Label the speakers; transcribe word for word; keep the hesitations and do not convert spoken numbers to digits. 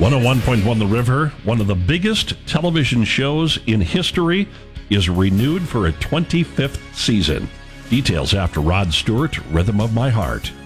Speaker 1: one oh one point one The River, one of the biggest television shows in history, is renewed for a twenty-fifth season. Details after Rod Stewart, Rhythm of My Heart.